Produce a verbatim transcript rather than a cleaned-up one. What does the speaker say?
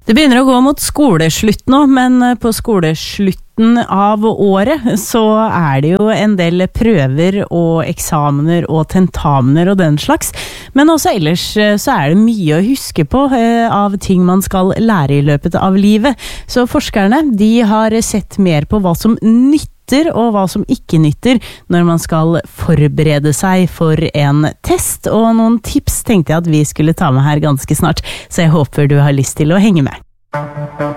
Det begynner å gå mot skoleslutt nå, men på skoleslutten av året så er det jo en del prøver og eksamener og tentamener og den slags. Men også ellers så er det mye å huske på eh, av ting man skal lære i løpet av livet. Så forskerne, de har sett mer på hva som nytter og hva som ikke nytter når man skal forberede seg for en test, og noen tips tenkte jeg at vi skulle ta med her ganske snart, så jeg håper du har lyst til å henge med.